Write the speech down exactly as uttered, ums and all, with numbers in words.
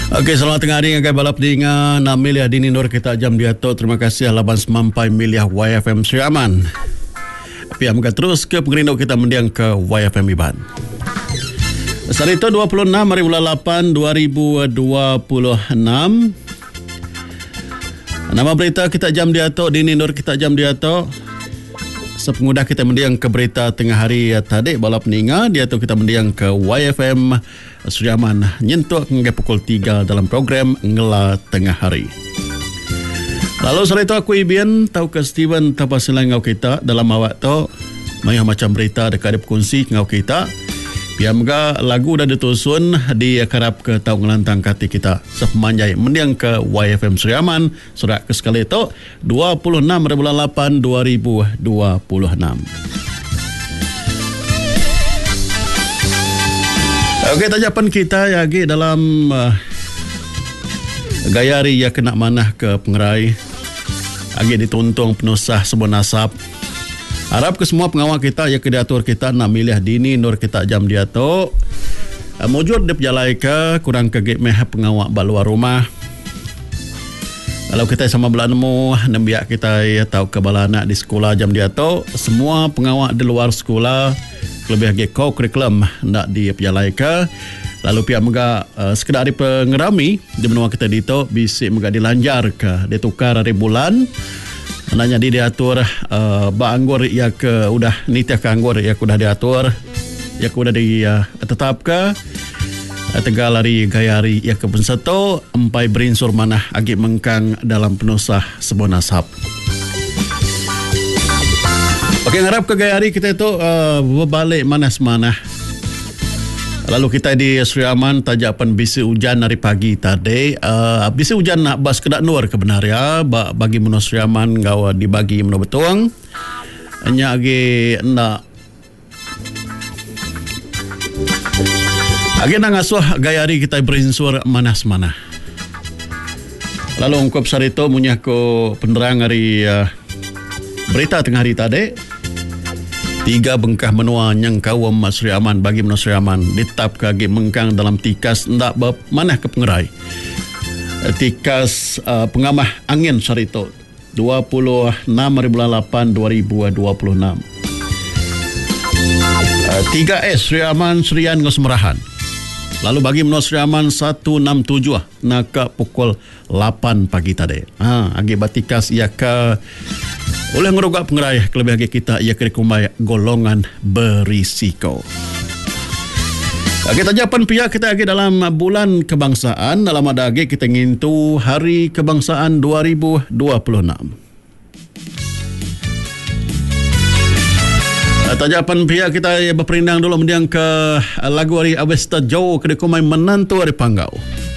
Okey, selamat tengah hari ngagai balap dengan Amelia Dini Nur kita jam diato. Terima kasih laban semampai milih Y F M Sri Aman. Pihak muka terus ke pengerindau kita mendiang ke Y F M Iban. Saat itu dua puluh enam hari bulan lapan dua ribu dua puluh enam. Nama berita kita jam diato, Dini Nur kita jam diato. Sepengudah kita mendiang ke berita tengah hari tadi balap ninga dia tu kita mendiang ke Y F M Sri Aman nyentuh hingga pukul tiga dalam program Ngela Tengah Hari. Lalu selain itu aku Ibian tahu ke Steven tapasilan ngau kita dalam awak tu mayah macam berita dekat berkongsi ngau kita. Biar mga lagu dah ditusun di karap ke tahu ngelantang kati kita sepemanjai mendiang ke Y F M Sri Aman surat ke sekali itu dua puluh enam bulan lapan dua ribu dua puluh enam. Okey, tajapan kita lagi dalam uh, gaya hari ya kena manah ke pengerai lagi dituntung penusah sebuah nasab. Harap ke semua pengawal kita ya ke diatur kita nak milih Dini Nur kita jam diato. Uh, mujud di pejalai ke kurang ke meh pengawal baluar rumah. Kalau kita sama belah nemu nembiak kita ya tahu ke bala anak di sekolah jam diato, semua pengawal di luar sekolah lebih lagi co-curriculum nak di pejalai ke. Lalu pihak mega uh, sekedar di pengerami di menua kita dito bisik mega dilanjar ke ditukar hari bulan. Nanya di diatur uh, ba anggur ya ke udah nitah ke anggur ya udah diatur ya udah di uh, tetap ke uh, tegal hari gaya hari ya ke penseto empai berinsur manah agi mengkang dalam penusah sebuah nasab. Okey, ngarap ke gaya hari kita itu uh, berbalik manas manah. Lalu kita di Sri Aman tajapan bisi hujan hari pagi tadi. Uh, bisi hujan nak bas kedak nur kebenar ya. Ba, bagi menu Sri Aman gawa dibagi menu betuang. Hanya lagi nak. Lagi nak ngasuh gaya hari kita berinsur manas mana. Lalu ungkap sarito munyah ko penerang hari uh, berita tengah hari tadi. Tiga bengkah menua yang kawam Sri Aman bagi menua Sri Aman ditap kagi mengkang dalam tikas ndak manah ke pengerai. Tikas uh, pengamah angin sarito dua puluh enam hari bulan lapan dua ribu dua puluh enam. Uh, tiga S Sri Aman Serian Ngosmerahan. Lalu bagi menua Sri Aman seratus enam puluh tujuh nak pukul lapan pagi tadi. Ha, akibat tikas ia ke oleh ngerugak pengerai kelebih lagi kita ia kena kumai golongan berisiko. Kita jawapan pihak kita lagi dalam bulan kebangsaan dalam ada lagi kita ngintu hari kebangsaan dua ribu dua puluh enam. Tajapan pihak kita berperindang dulu mendiang ke lagu hari Awesta Jauh kena kumai menantu hari Panggau.